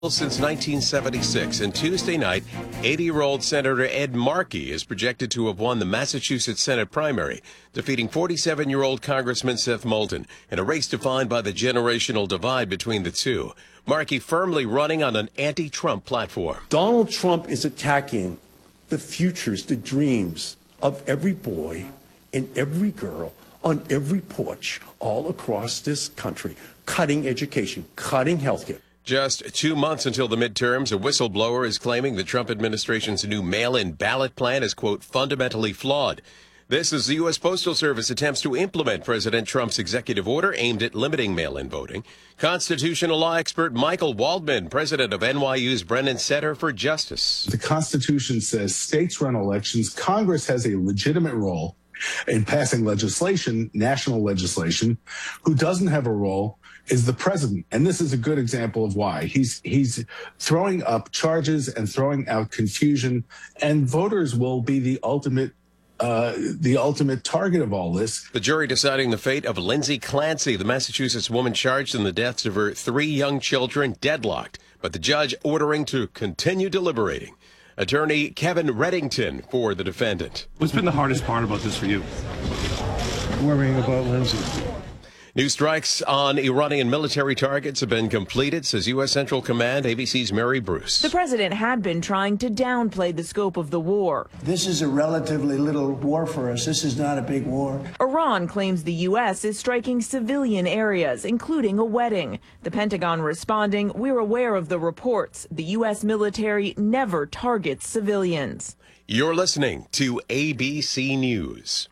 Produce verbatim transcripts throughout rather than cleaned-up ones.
Since nineteen seventy-six, and Tuesday night, eighty-year-old Senator Ed Markey is projected to have won the Massachusetts Senate primary, defeating forty-seven-year-old Congressman Seth Moulton in a race defined by the generational divide between the two. Markey firmly running on an anti-Trump platform. Donald Trump is attacking the futures, the dreams of every boy and every girl on every porch all across this country, cutting education, cutting healthcare. Just two months until the midterms, a whistleblower is claiming the Trump administration's new mail-in ballot plan is, quote, fundamentally flawed. This is the U S Postal Service attempts to implement President Trump's executive order aimed at limiting mail-in voting. Constitutional law expert Michael Waldman, president of N Y U's Brennan Center for Justice. The Constitution says states run elections. Congress has a legitimate role in passing legislation, national legislation. Who doesn't have a role is the president. And this is a good example of why. He's he's throwing up charges and throwing out confusion, and voters will be the ultimate uh, the ultimate target of all this. The jury deciding the fate of Lindsay Clancy, the Massachusetts woman charged in the deaths of her three young children, deadlocked, but the judge ordering to continue deliberating. Attorney Kevin Reddington for the defendant. What's been the hardest part about this for you? Worrying about Lindsay. New strikes on Iranian military targets have been completed, says U S Central Command, A B C's Mary Bruce. The president had been trying to downplay the scope of the war. This is a relatively little war for us. This is not a big war. Iran claims the U S is striking civilian areas, including a wedding. The Pentagon responding, we're aware of the reports. The U S military never targets civilians. You're listening to A B C News.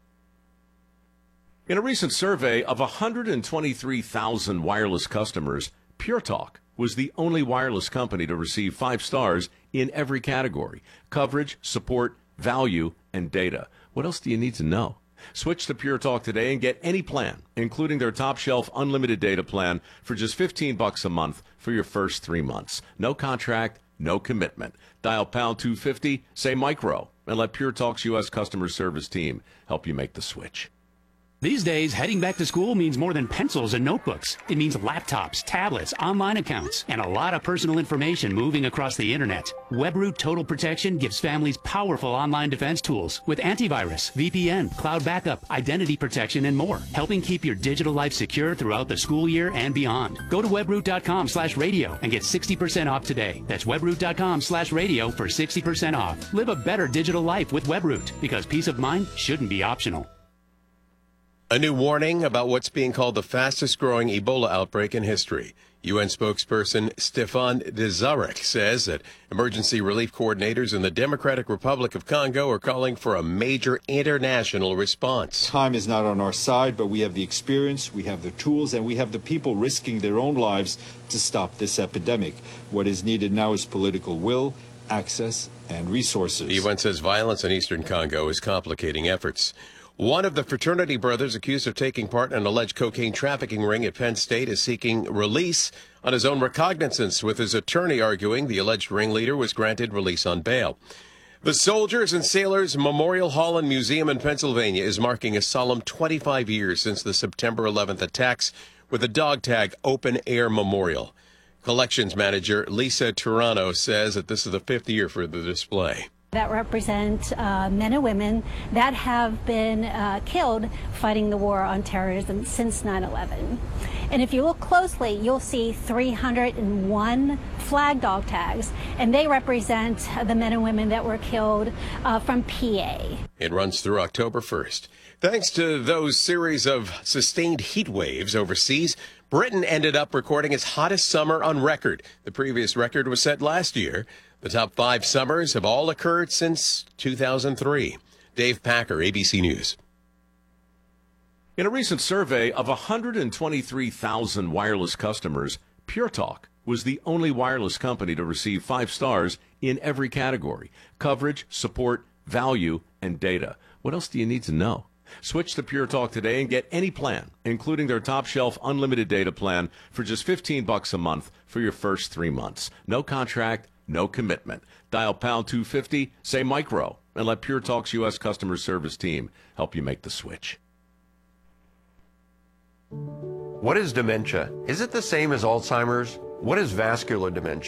In a recent survey of one hundred twenty-three thousand wireless customers, Pure Talk was the only wireless company to receive five stars in every category: coverage, support, value, and data. What else do you need to know? Switch to Pure Talk today and get any plan, including their top shelf unlimited data plan, for just fifteen bucks a month for your first three months. No contract, no commitment. Dial pound two fifty, say micro, and let Pure Talk's U S customer service team help you make the switch. These days, heading back to school means more than pencils and notebooks. It means laptops, tablets, online accounts, and a lot of personal information moving across the internet. WebRoot Total Protection gives families powerful online defense tools with antivirus, V P N, cloud backup, identity protection, and more, helping keep your digital life secure throughout the school year and beyond. Go to webroot.com slash radio and get sixty percent off today. That's webroot.com slash radio for sixty percent off. Live a better digital life with WebRoot, because peace of mind shouldn't be optional. A new warning about what's being called the fastest-growing Ebola outbreak in history. U N spokesperson Stefan Dujarric says that emergency relief coordinators in the Democratic Republic of Congo are calling for a major international response. Time is not on our side, but we have the experience, we have the tools, and we have the people risking their own lives to stop this epidemic. What is needed now is political will, access, and resources. The U N says violence in eastern Congo is complicating efforts. One of the fraternity brothers accused of taking part in an alleged cocaine trafficking ring at Penn State is seeking release on his own recognizance, with his attorney arguing the alleged ringleader was granted release on bail. The Soldiers and Sailors Memorial Hall and Museum in Pennsylvania is marking a solemn twenty-five years since the September eleventh attacks with a dog tag open-air memorial. Collections manager Lisa Turano says that this is the fifth year for the display. That represent uh, men and women that have been uh, killed fighting the war on terrorism since nine eleven. And if you look closely, you'll see three hundred one flag dog tags, and they represent the men and women that were killed uh, from P A. It runs through October first. Thanks to those series of sustained heat waves overseas, Britain ended up recording its hottest summer on record. The previous record was set last year. The top five summers have all occurred since two thousand three. Dave Packer, A B C News. In a recent survey of one hundred twenty-three thousand wireless customers, Pure Talk was the only wireless company to receive five stars in every category: coverage, support, value, and data. What else do you need to know? Switch to Pure Talk today and get any plan, including their top shelf unlimited data plan, for just fifteen bucks a month for your first three months. No contract, no commitment. Dial pound two fifty, say micro, and let Pure Talk's U S customer service team help you make the switch. What is dementia? Is it the same as Alzheimer's? What is vascular dementia?